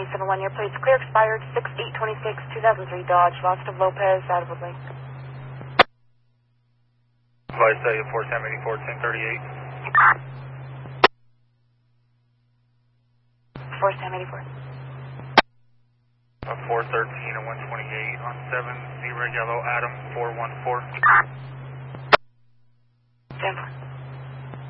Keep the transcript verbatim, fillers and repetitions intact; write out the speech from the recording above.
nine seven one, your plate's clear, expired six eight twenty-six, two thousand three Dodge, lost of Lopez, out of Woodley. Vice Area four ten eighty-four, ten thirty-eight. four ten eighty-four. Uh, four thirteen and one twenty-eight on seven, zero yellow, Adam, four one four. ten four.